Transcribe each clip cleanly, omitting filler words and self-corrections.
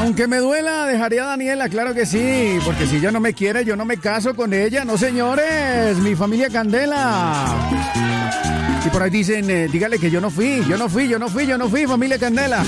Aunque me duela, dejaría a Daniela, claro que sí, porque si ella no me quiere, yo no me caso con ella, no señores, mi familia Candela. Y por ahí dicen, dígale que yo no fui, familia Candela.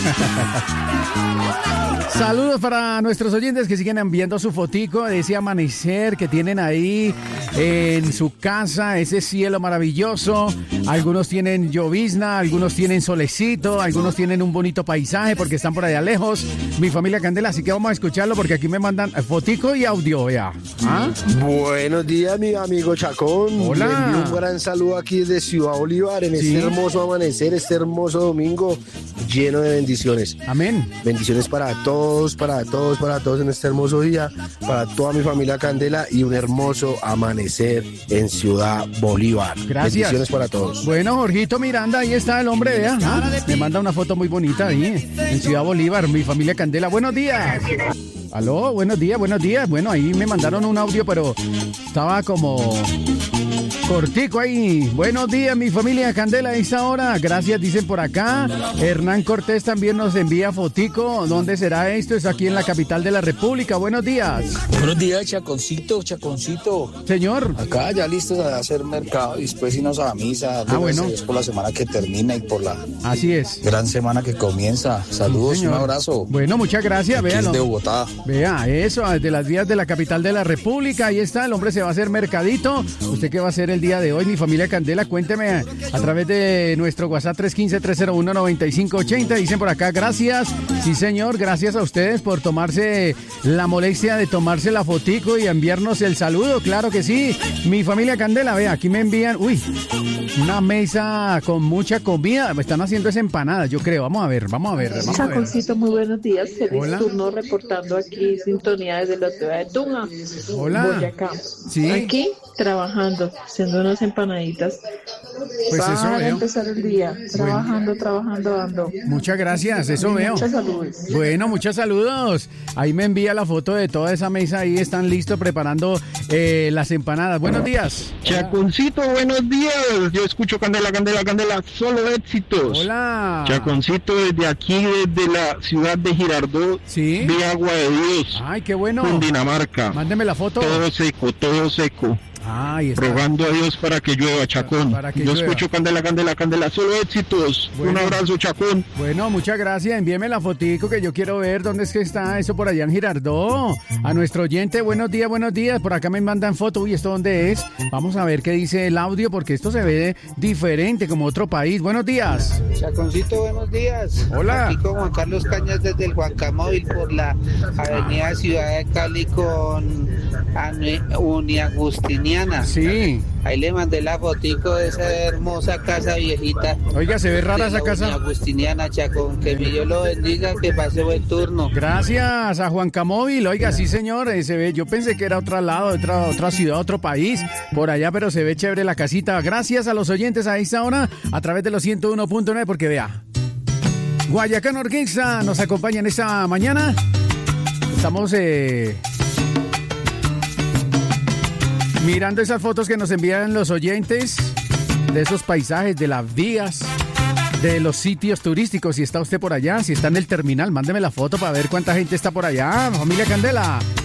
Saludos para nuestros oyentes que siguen enviando su fotico de ese amanecer que tienen ahí en su casa, ese cielo maravilloso. Algunos tienen llovizna, algunos tienen solecito, algunos tienen un bonito paisaje porque están por allá lejos. Mi familia Candela, así que vamos a escucharlo porque aquí me mandan fotico y audio, ya. ¿Ah? Buenos días, mi amigo Chacón. Hola. Le envío un gran saludo aquí desde Ciudad Bolívar en este hermoso amanecer, este hermoso domingo lleno de bendiciones. Amén. Bendiciones para todos en este hermoso día, para toda mi familia Candela y un hermoso amanecer en Ciudad Bolívar. Gracias. Bendiciones para todos. Bueno, Jorgito Miranda, ahí está el hombre, vea. ¿Ah? Me manda una foto muy bonita ahí en Ciudad Bolívar, mi familia Candela. Buenos días. Aló, buenos días. Bueno, ahí me mandaron un audio, pero estaba como cortico ahí. Buenos días, mi familia Candela, a esta hora. Gracias, dicen por acá. Hernán Cortés también nos envía fotico. ¿Dónde será esto? Es aquí en la capital de la República. Buenos días. Buenos días, Chaconcito. Señor. Acá ya listos a hacer mercado y después irnos a la misa. Bueno. Es por la semana que termina y por la Así es. gran semana que comienza. Saludos, Sí, un abrazo. Bueno, muchas gracias. Aquí Véalo. es de Bogotá. Vea, eso, desde las vías de la capital de la República. Ahí está, el hombre se va a hacer mercadito. ¿Usted qué va a hacer el día de hoy, mi familia Candela? Cuénteme a través de nuestro WhatsApp 315-301-9580. Dicen por acá, gracias. Sí, señor, gracias a ustedes por tomarse la molestia de tomarse la fotico y enviarnos el saludo. Claro que sí. Mi familia Candela, vea, aquí me envían, una mesa con mucha comida. Me están haciendo esa empanada, yo creo. Vamos a ver. Chaconcito, muy buenos días. Feliz Hola. turno reportando aquí sintonía desde la ciudad de Tunja, Hola. Boyacá. Sí. Aquí trabajando, haciendo unas empanaditas. Pues eso Para veo. empezar el día, trabajando, ando. Muchas gracias, eso veo. Muchas saludos. Bueno, muchos saludos. Ahí me envía la foto de toda esa mesa. Ahí están listos preparando las empanadas. Buenos días. Chaconcito, buenos días. Yo escucho Candela, solo éxitos. Hola. Chaconcito, desde aquí, desde la ciudad de Girardot, Sí. de Agua de Dios, Ay, qué bueno. Cundinamarca. Mándeme la foto. Todo seco. Ahí está. Rogando a Dios para que llueva, Chacón. Para que Yo llueva. escucho Candela, solo éxitos. Bueno. Un abrazo, Chacón. Bueno, muchas gracias. Envíeme la fotico que yo quiero ver dónde es que está eso por allá en Girardot. A nuestro oyente, buenos días. Por acá me mandan foto. Uy, ¿esto dónde es? Vamos a ver qué dice el audio porque esto se ve diferente como otro país. Buenos días. Chaconcito, buenos días. Hola. Aquí con Juan Carlos Cañas desde el Huancamóvil por la avenida Ciudad de Cali con Uniagustiniana. Sí. Ahí le mandé la fotico de esa hermosa casa viejita. Oiga, se ve rara esa casa. Uniagustiniana, Chacón. Que mi Dios lo bendiga, que pase buen turno. Gracias a Juan Camóvil. Oiga, sí, señor, se ve. Yo pensé que era otro lado, otra ciudad, otro país, por allá, pero se ve chévere la casita. Gracias a los oyentes a esta hora, a través de los 101.9, porque vea, Guayacán Orquesta nos acompañan esta mañana. Estamos mirando esas fotos que nos envían los oyentes de esos paisajes, de las vías, de los sitios turísticos. Si está usted por allá, si está en el terminal, mándeme la foto para ver cuánta gente está por allá. Familia Candela.